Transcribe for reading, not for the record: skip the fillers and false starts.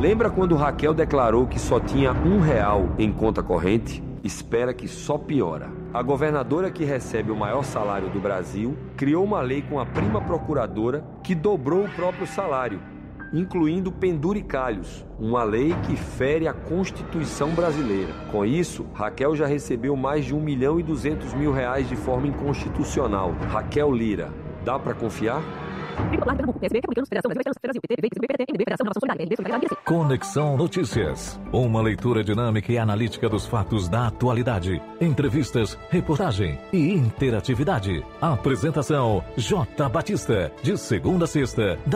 Lembra quando Raquel declarou que só tinha R$1 em conta corrente? Espera que só piora. A governadora que recebe o maior salário do Brasil criou uma lei com a prima procuradora que dobrou o próprio salário, incluindo penduricalhos, uma lei que fere a Constituição brasileira. Com isso, Raquel já recebeu mais de R$1.200.000 de forma inconstitucional. Raquel Lira, dá pra confiar? Conexão Notícias. Uma leitura dinâmica e analítica dos fatos da atualidade. Entrevistas, reportagem e interatividade. Apresentação: J. Batista. De segunda a sexta.